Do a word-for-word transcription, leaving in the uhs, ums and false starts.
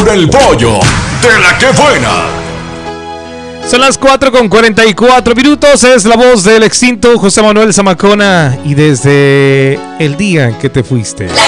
el pollo de la que buena. Son las cuatro con cuarenta y cuatro minutos. Es la voz del extinto José Manuel Zamacona. Y desde el día en que te fuiste. La